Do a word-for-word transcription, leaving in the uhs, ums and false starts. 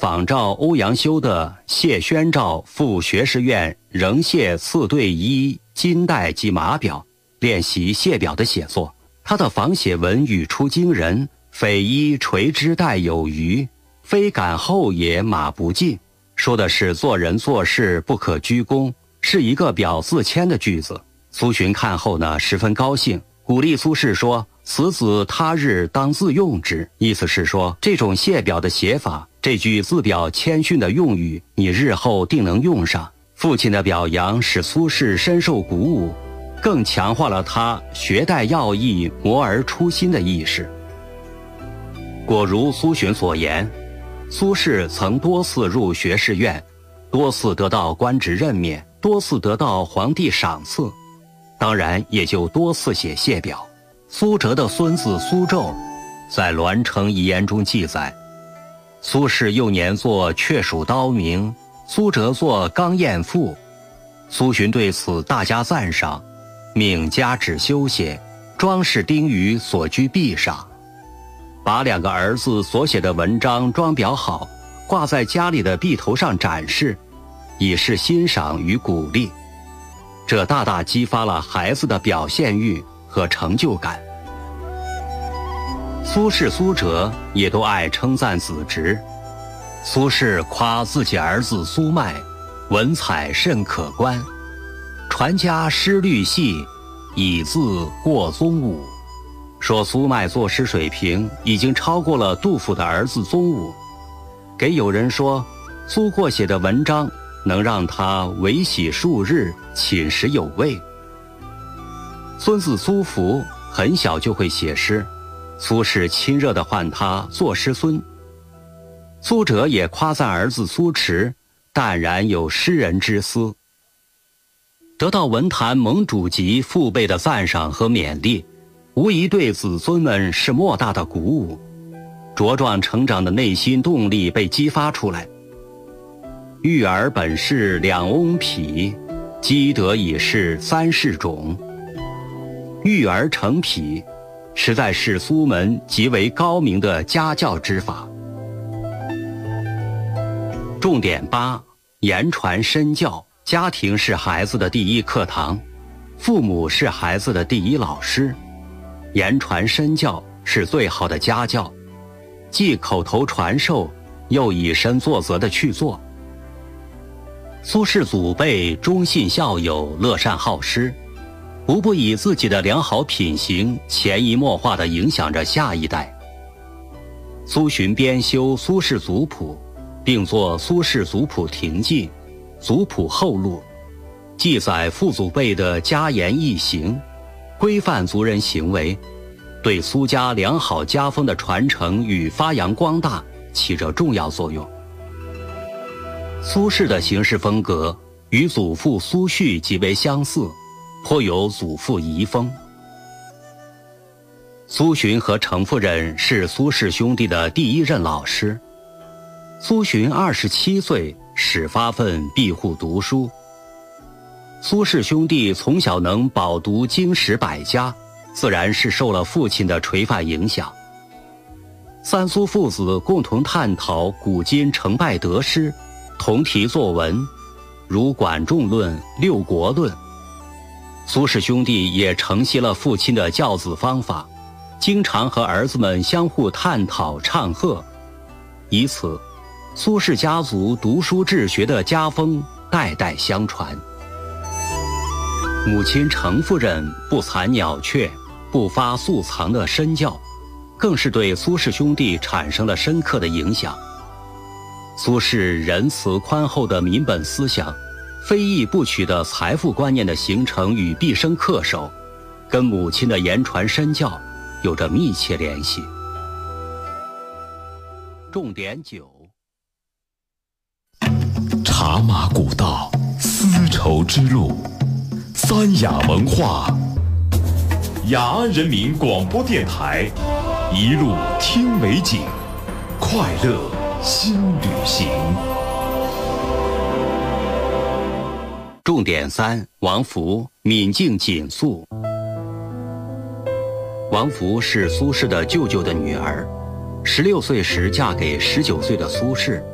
仿照欧阳修的谢宣照赴学士院仍谢刺对衣金带及马表，练习谢表的写作。他的仿写文语出惊人，匪衣垂之带有余，非敢后也马不进，说的是做人做事不可居功，是一个表自谦的句子。苏洵看后呢，十分高兴，鼓励苏轼说：“此子他日当自用之。”意思是说，这种谢表的写法，这句自表谦逊的用语，你日后定能用上。父亲的表扬使苏轼深受鼓舞，更强化了他学带要义、磨而出新的意识。果如苏洵所言，苏轼曾多次入学士院，多次得到官职任免，多次得到皇帝赏赐，当然也就多次写谢表。苏辙的孙子苏胄在《栾城遗言》中记载，苏轼幼年作《却属刀铭》，苏辙作《刚彦赋》。苏洵对此大加赞赏，命加旨修写，装饰钉于所居壁上，把两个儿子所写的文章装裱好，挂在家里的壁头上展示，以示欣赏与鼓励。这大大激发了孩子的表现欲和成就感。苏轼、苏辙也都爱称赞子侄。苏轼夸自己儿子苏迈文采甚可观，传家诗律细，以自过宗武，说苏迈作诗水平已经超过了杜甫的儿子宗武。给友人说，苏过写的文章能让他维喜数日，寝食有味。孙子苏福很小就会写诗，苏轼亲热地唤他作诗孙。苏辙也夸赞儿子苏迟淡然有诗人之思。得到文坛盟主级父辈的赞赏和勉励，无疑对子孙们是莫大的鼓舞，茁壮成长的内心动力被激发出来。育儿本是两翁匹，积德以是三世种。育儿成匹，实在是苏门极为高明的家教之法。重点八：言传身教。家庭是孩子的第一课堂，父母是孩子的第一老师。言传身教是最好的家教，既口头传授，又以身作则的去做。苏轼祖辈忠信孝友，乐善好施，无不以自己的良好品行潜移默化地影响着下一代。苏洵编修苏轼族谱，并作《苏轼族谱亭记》《族谱后录》，记载父祖辈的家言义行，规范族人行为，对苏家良好家风的传承与发扬光大起着重要作用。苏轼的行事风格与祖父苏煦极为相似，颇有祖父遗风。苏洵和程夫人是苏轼兄弟的第一任老师。苏洵二十七岁始发奋庇护读书。苏轼兄弟从小能饱读经史百家，自然是受了父亲的垂范影响。三苏父子共同探讨古今成败得失，同题作文，如《管仲论》《六国论》。苏轼兄弟也承袭了父亲的教子方法，经常和儿子们相互探讨唱和，以此苏轼家族读书治学的家风代代相传。母亲程夫人不残鸟雀，不发素藏的身教，更是对苏轼兄弟产生了深刻的影响。苏轼仁慈宽厚的民本思想，非义不取的财富观念的形成与毕生恪守，跟母亲的言传身教有着密切联系。重点九： 茶马古道，丝绸之路，三雅文化。雅安人民广播电台，一路听美景，快乐新旅行。 重点三：王弗敏静谨肃。王弗是苏轼的舅舅的女儿，十六岁时嫁给十九岁的苏轼。